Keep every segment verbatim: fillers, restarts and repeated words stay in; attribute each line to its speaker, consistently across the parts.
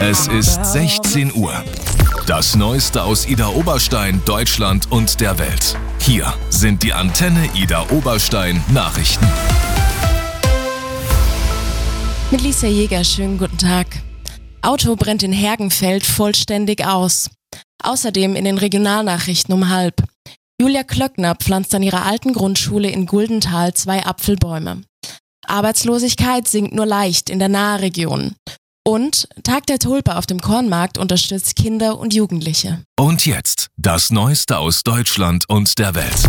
Speaker 1: Es ist sechzehn Uhr. Das Neueste aus Ida Oberstein, Deutschland und der Welt. Hier sind die Antenne Ida Oberstein Nachrichten.
Speaker 2: Mit Lisa Jäger, schönen guten Tag. Auto brennt in Hergenfeld vollständig aus. Außerdem in den Regionalnachrichten um halb. Julia Klöckner pflanzt an ihrer alten Grundschule in Guldenthal zwei Apfelbäume. Arbeitslosigkeit sinkt nur leicht in der Nahregion. Und Tag der Tulpe auf dem Kornmarkt unterstützt Kinder und Jugendliche.
Speaker 1: Und jetzt das Neueste aus Deutschland und der Welt.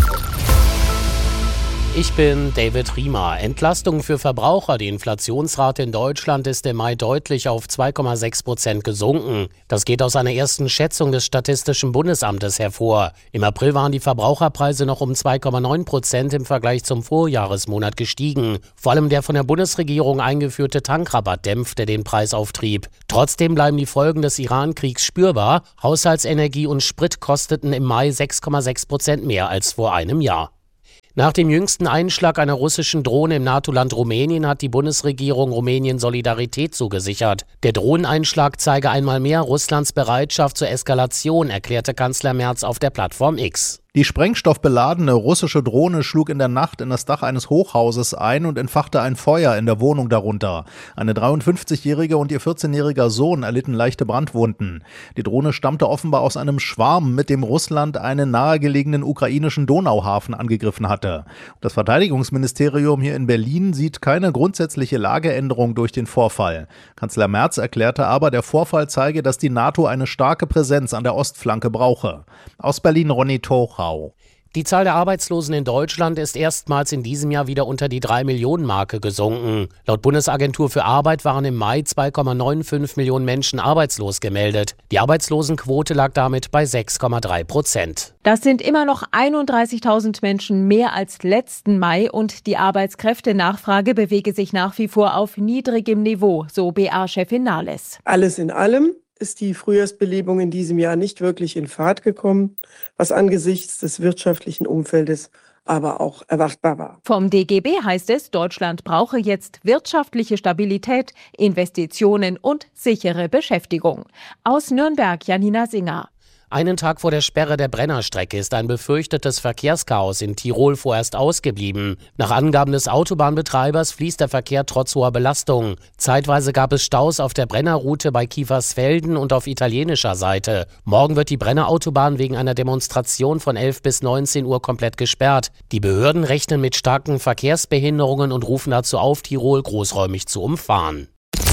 Speaker 3: Ich bin David Riemer. Entlastung für Verbraucher. Die Inflationsrate in Deutschland ist im Mai deutlich auf zwei Komma sechs Prozent gesunken. Das geht aus einer ersten Schätzung des Statistischen Bundesamtes hervor. Im April waren die Verbraucherpreise noch um zwei Komma neun Prozent im Vergleich zum Vorjahresmonat gestiegen. Vor allem der von der Bundesregierung eingeführte Tankrabatt dämpfte den Preisauftrieb. Trotzdem bleiben die Folgen des Iran-Kriegs spürbar. Haushaltsenergie und Sprit kosteten im Mai sechs Komma sechs Prozent mehr als vor einem Jahr. Nach dem jüngsten Einschlag einer russischen Drohne im NATO-Land Rumänien hat die Bundesregierung Rumänien Solidarität zugesichert. Der Drohneneinschlag zeige einmal mehr Russlands Bereitschaft zur Eskalation, erklärte Kanzler Merz auf der Plattform X.
Speaker 4: Die sprengstoffbeladene russische Drohne schlug in der Nacht in das Dach eines Hochhauses ein und entfachte ein Feuer in der Wohnung darunter. Eine dreiundfünfzigjährige und ihr vierzehnjähriger Sohn erlitten leichte Brandwunden. Die Drohne stammte offenbar aus einem Schwarm, mit dem Russland einen nahegelegenen ukrainischen Donauhafen angegriffen hatte. Das Verteidigungsministerium hier in Berlin sieht keine grundsätzliche Lageänderung durch den Vorfall. Kanzler Merz erklärte aber, der Vorfall zeige, dass die NATO eine starke Präsenz an der Ostflanke brauche. Aus Berlin Ronny Tochau.
Speaker 3: Die Zahl der Arbeitslosen in Deutschland ist erstmals in diesem Jahr wieder unter die drei Millionen Marke gesunken. Laut Bundesagentur für Arbeit waren im Mai zwei Komma fünfundneunzig Millionen Menschen arbeitslos gemeldet. Die Arbeitslosenquote lag damit bei sechs Komma drei Prozent.
Speaker 5: Das sind immer noch einunddreißigtausend Menschen mehr als letzten Mai und die Arbeitskräftenachfrage bewege sich nach wie vor auf niedrigem Niveau, so B A-Chefin Nahles.
Speaker 6: Alles in allem ist die Frühjahrsbelebung in diesem Jahr nicht wirklich in Fahrt gekommen, was angesichts des wirtschaftlichen Umfeldes aber auch erwartbar war.
Speaker 5: Vom D G B heißt es, Deutschland brauche jetzt wirtschaftliche Stabilität, Investitionen und sichere Beschäftigung. Aus Nürnberg Janina Singer.
Speaker 3: Einen Tag vor der Sperre der Brennerstrecke ist ein befürchtetes Verkehrschaos in Tirol vorerst ausgeblieben. Nach Angaben des Autobahnbetreibers fließt der Verkehr trotz hoher Belastung. Zeitweise gab es Staus auf der Brennerroute bei Kiefersfelden und auf italienischer Seite. Morgen wird die Brennerautobahn wegen einer Demonstration von elf bis neunzehn Uhr komplett gesperrt. Die Behörden rechnen mit starken Verkehrsbehinderungen und rufen dazu auf, Tirol großräumig zu umfahren.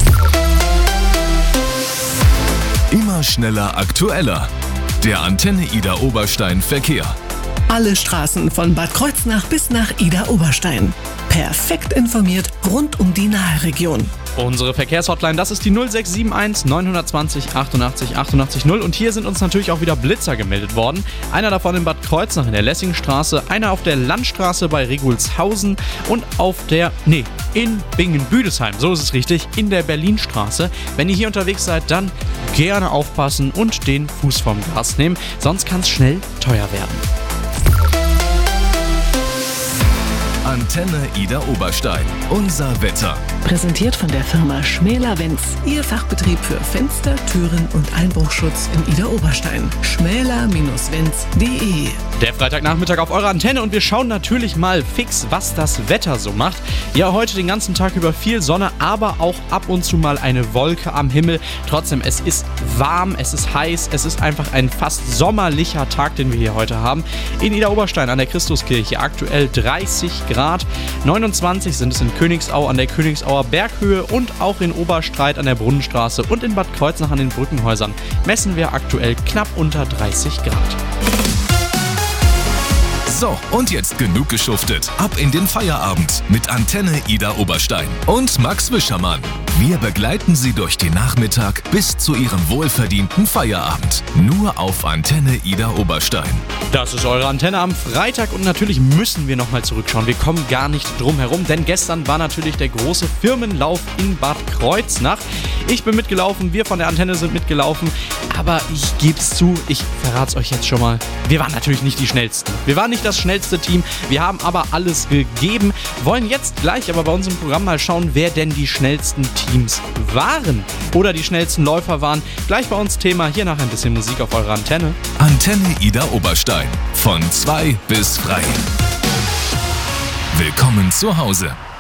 Speaker 1: Immer schneller, aktueller. Der Antenne Ida Oberstein Verkehr.
Speaker 7: Alle Straßen von Bad Kreuznach bis nach Ida Oberstein. Perfekt informiert rund um die Nahregion.
Speaker 8: Unsere Verkehrshotline, das ist die null sechs sieben eins neun zwei null achtundachtzig achtundachtzig null und hier sind uns natürlich auch wieder Blitzer gemeldet worden. Einer davon in Bad Kreuznach in der Lessingstraße, einer auf der Landstraße bei Regulshausen und auf der, nee, in Bingen-Büdesheim, so ist es richtig, in der Berlinstraße. Wenn ihr hier unterwegs seid, dann gerne aufpassen und den Fuß vom Gas nehmen, sonst kann es schnell teuer werden.
Speaker 1: Antenne Ida Oberstein. Unser Wetter.
Speaker 7: Präsentiert von der Firma Schmäler-Wenz. Ihr Fachbetrieb für Fenster, Türen und Einbruchschutz in Ida Oberstein. schmäler Wenz punkt de.
Speaker 8: Der Freitagnachmittag auf eurer Antenne und wir schauen natürlich mal fix, was das Wetter so macht. Ja, heute den ganzen Tag über viel Sonne, aber auch ab und zu mal eine Wolke am Himmel. Trotzdem, es ist warm, es ist heiß, es ist einfach ein fast sommerlicher Tag, den wir hier heute haben. In Ida Oberstein an der Christuskirche aktuell dreißig Grad. neunundzwanzig sind es in Königsau an der Königsauer Berghöhe und auch in Oberstreit an der Brunnenstraße und in Bad Kreuznach an den Brückenhäusern messen wir aktuell knapp unter dreißig Grad.
Speaker 1: So, und jetzt genug geschuftet. Ab in den Feierabend mit Antenne Ida Oberstein und Max Wischermann. Wir begleiten Sie durch den Nachmittag bis zu Ihrem wohlverdienten Feierabend. Nur auf Antenne Ida Oberstein.
Speaker 8: Das ist eure Antenne am Freitag und natürlich müssen wir nochmal zurückschauen. Wir kommen gar nicht drum herum, denn gestern war natürlich der große Firmenlauf in Bad Kreuznach. Ich bin mitgelaufen, wir von der Antenne sind mitgelaufen, aber ich gebe es zu, ich verrate es euch jetzt schon mal. Wir waren natürlich nicht die Schnellsten. Wir waren nicht das schnellste Team, wir haben aber alles gegeben. Wollen jetzt gleich aber bei uns im Programm mal schauen, wer denn die schnellsten Teams waren oder die schnellsten Läufer waren. Gleich bei uns Thema, hier nach ein bisschen Musik auf eurer Antenne.
Speaker 1: Antenne Ida Oberstein. Von zwei bis frei. Willkommen zu Hause.